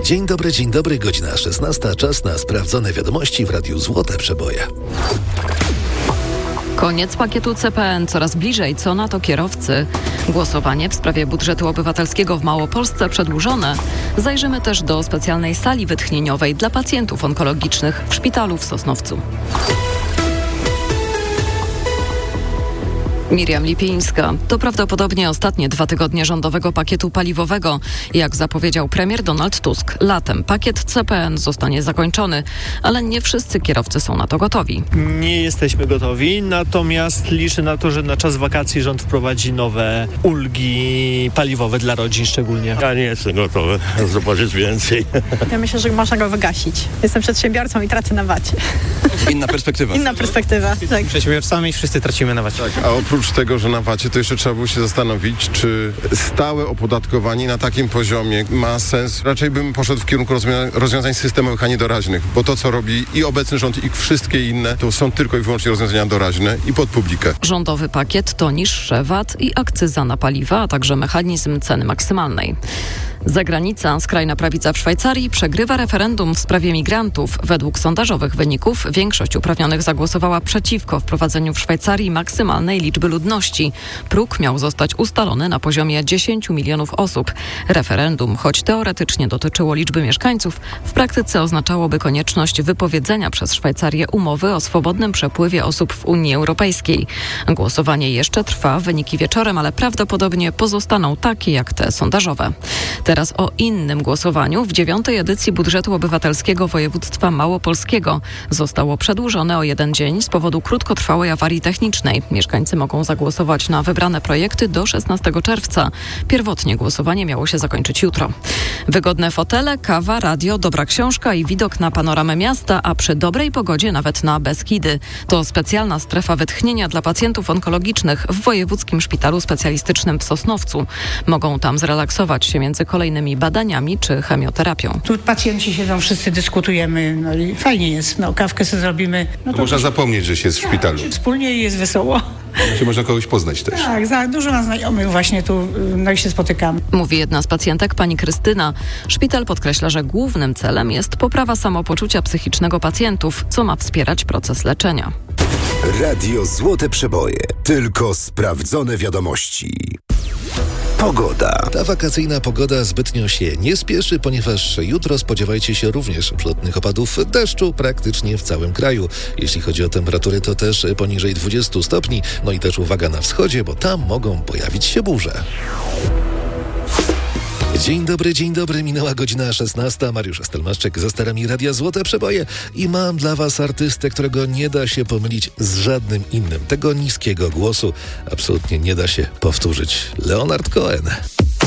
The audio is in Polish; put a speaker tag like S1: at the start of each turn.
S1: Dzień dobry, godzina 16, czas na sprawdzone wiadomości w Radiu Złote Przeboje.
S2: Koniec pakietu CPN coraz bliżej, co na to kierowcy. Głosowanie w sprawie budżetu obywatelskiego w Małopolsce przedłużone. Zajrzymy też do specjalnej sali wytchnieniowej dla pacjentów onkologicznych w szpitalu w Sosnowcu. Miriam Lipińska. To prawdopodobnie ostatnie 2 tygodnie rządowego pakietu paliwowego. Jak zapowiedział premier Donald Tusk, latem pakiet CPN zostanie zakończony, ale nie wszyscy kierowcy są na to gotowi.
S3: Nie jesteśmy gotowi, natomiast liczę na to, że na czas wakacji rząd wprowadzi nowe ulgi paliwowe dla rodzin szczególnie.
S4: Ja nie jestem gotowy zobaczyć więcej.
S5: Ja myślę, że można go wygasić. Jestem przedsiębiorcą i tracę na VAT-ie.
S6: Inna perspektywa.
S5: Inna perspektywa, tak.
S7: Przedsiębiorcami wszyscy tracimy na VAT-ie.
S8: Tak, a oprócz tego, że na VAT-ie, to jeszcze trzeba było się zastanowić, czy stałe opodatkowanie na takim poziomie ma sens. Raczej bym poszedł w kierunku rozwiązań systemowych, a nie doraźnych, bo to, co robi i obecny rząd, i wszystkie inne, to są tylko i wyłącznie rozwiązania doraźne i pod publikę.
S2: Rządowy pakiet to niższe VAT i akcyza na paliwa, a także mechanizm ceny maksymalnej. Zagranica, skrajna prawica w Szwajcarii przegrywa referendum w sprawie migrantów. Według sondażowych wyników większość uprawnionych zagłosowała przeciwko wprowadzeniu w Szwajcarii maksymalnej liczby ludności. Próg miał zostać ustalony na poziomie 10 milionów osób. Referendum, choć teoretycznie dotyczyło liczby mieszkańców, w praktyce oznaczałoby konieczność wypowiedzenia przez Szwajcarię umowy o swobodnym przepływie osób w Unii Europejskiej. Głosowanie jeszcze trwa, wyniki wieczorem, ale prawdopodobnie pozostaną takie jak te sondażowe. Teraz o innym głosowaniu. W 9. edycji budżetu obywatelskiego województwa małopolskiego zostało przedłużone o 1 dzień z powodu krótkotrwałej awarii technicznej. Mieszkańcy mogą zagłosować na wybrane projekty do 16 czerwca. Pierwotnie głosowanie miało się zakończyć jutro. Wygodne fotele, kawa, radio, dobra książka i widok na panoramę miasta, a przy dobrej pogodzie nawet na Beskidy. To specjalna strefa wytchnienia dla pacjentów onkologicznych w Wojewódzkim Szpitalu Specjalistycznym w Sosnowcu. Mogą tam zrelaksować się między kolejnymi badaniami czy chemioterapią.
S9: Tu pacjenci siedzą, wszyscy dyskutujemy, no i fajnie jest, kawkę sobie zrobimy.
S10: No to można zapomnieć, że się jest w szpitalu.
S9: Wspólnie jest wesoło.
S10: Można kogoś poznać też.
S9: Tak, dużo mam znajomych właśnie tu, no i się spotykamy.
S2: Mówi jedna z pacjentek, pani Krystyna. Szpital podkreśla, że głównym celem jest poprawa samopoczucia psychicznego pacjentów, co ma wspierać proces leczenia.
S11: Radio Złote Przeboje. Tylko sprawdzone wiadomości. Pogoda.
S1: Ta wakacyjna pogoda zbytnio się nie spieszy, ponieważ jutro spodziewajcie się również przelotnych opadów deszczu praktycznie w całym kraju. Jeśli chodzi o temperatury, to też poniżej 20 stopni. No i też uwaga na wschodzie, bo tam mogą pojawić się burze. Dzień dobry, minęła godzina 16. Mariusz Stelmaszczyk za sterami Radia Złote Przeboje i mam dla Was artystę, którego nie da się pomylić z żadnym innym. Tego niskiego głosu absolutnie nie da się powtórzyć. Leonard Cohen.